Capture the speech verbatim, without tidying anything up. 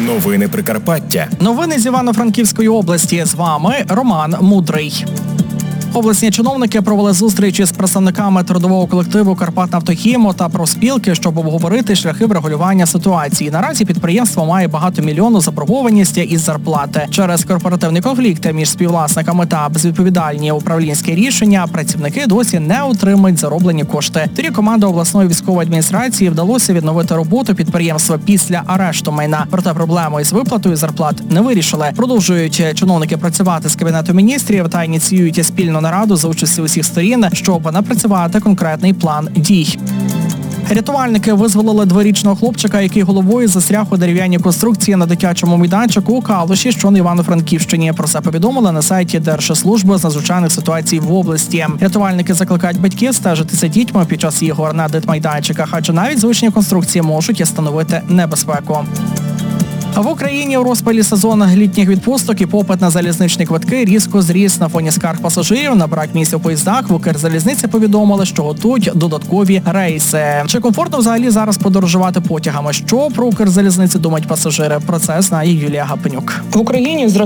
Новини Прикарпаття. Новини з Івано-Франківської області. З вами Роман Мудрий. Обласні чиновники провели зустрічі з представниками трудового колективу «Карпатнафтохім» та профспілки, щоб обговорити шляхи врегулювання ситуації. Наразі підприємство має багатомільйонну заборгованість із зарплати. Через корпоративні конфлікти між співвласниками та безвідповідальні управлінські рішення працівники досі не отримують зароблені кошти. Тоді команда обласної військової адміністрації вдалося відновити роботу підприємства після арешту майна. Проте проблему із виплатою зарплат не вирішили. Продовжують чиновники працювати з Кабінетом міністрів та ініціюють спільну нараду за участі усіх сторін, щоб напрацювати конкретний план дій. Рятувальники визволили дворічного хлопчика, який головою застряг у дерев'яній конструкції на дитячому майданчику у Калуші, що на Івано-Франківщині. Про це повідомили на сайті Держслужби з надзвичайних ситуацій в області. Рятувальники закликають батьків стежити за дітьми під час ігор на дитмайданчиках, адже навіть звичні конструкції можуть становити небезпеку. В Україні у розпалі сезону літніх відпусток і попит на залізничні квитки різко зріс. На фоні скарг пасажирів на брак місць у поїздах в Укрзалізниці повідомили, що готують додаткові рейси. Чи комфортно взагалі зараз подорожувати потягами? Що про Укрзалізниці думають пасажири? Про це знає Юлія Гапенюк. В Україні